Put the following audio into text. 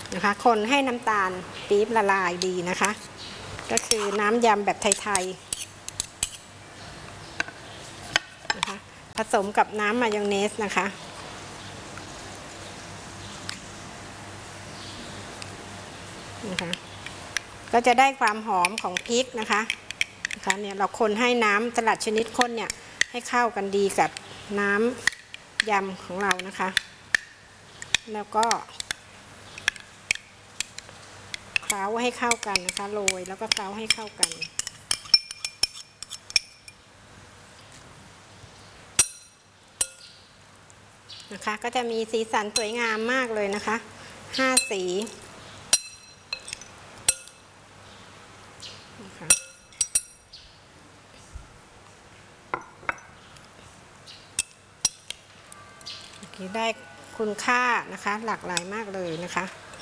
นะคะคนให้น้ำตาลปี๊บละลายดีนะคะก็คือน้ำยำแบบไทยๆนะคะผสมกับน้ำมายองเนสนะคะก็จะได้ความหอมของพริกนะคะเนี่ยเราคนให้น้ำสลัดชนิดข้นเนี่ยให้เข้ากันดีกับน้ำยำของเรานะคะแล้วก็เคล้าให้เข้ากันนะคะโรยแล้วก็เคล้าให้เข้ากันนะคะก็จะมีสีสันสวยงามมากเลยนะคะ5 สีนะคะได้คุณค่านะคะหลากหลายมากเลยนะคะ